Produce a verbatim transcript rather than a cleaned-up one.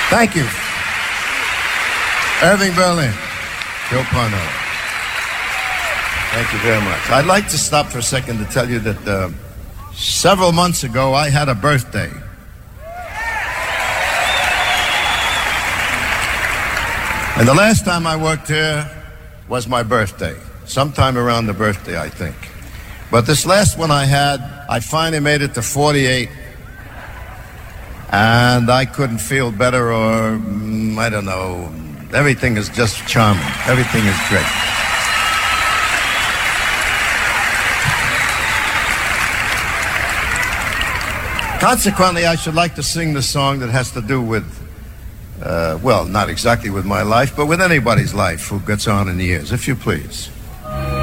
Thank you. Irving Berlin, Joe Parnell. Thank you very much. I'd like to stop for a second to tell you that uh, several months ago I had a birthday. And the last time I worked here was my birthday, sometime around the birthday, I think. But this last one I had, I finally made it to forty-eight, and I couldn't feel better, or mm, I don't know, everything is just charming. Everything is great. Consequently, I should like to sing the song that has to do with Uh, well, not exactly with my life, but with anybody's life who gets on in the years, if you please.